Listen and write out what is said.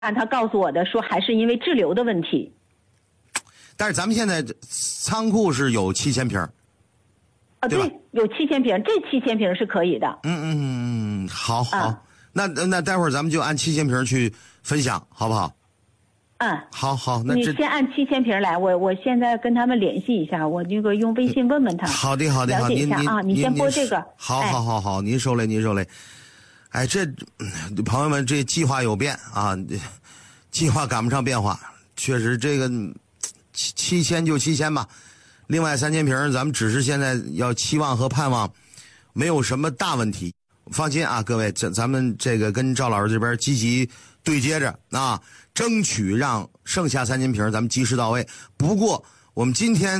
他告诉我的说还是因为滞留的问题。 但是咱们现在仓库是有7000瓶对，有7000瓶，这7000瓶是可以的。 好，那待会儿咱们就按7000瓶去分享，好不好？好，那你先按7000瓶来，我现在跟他们联系一下，我那个用微信问问他。 好的， 了解一下啊，你先拨这个。 好，您受累。哎，这朋友们，这计划有变啊，计划赶不上变化，确实这个7000就7000吧。另外3000瓶，咱们只是现在要期望和盼望，没有什么大问题。放心啊，各位，咱们这个跟赵老师这边积极对接着啊，争取让剩下3000瓶咱们及时到位。不过我们今天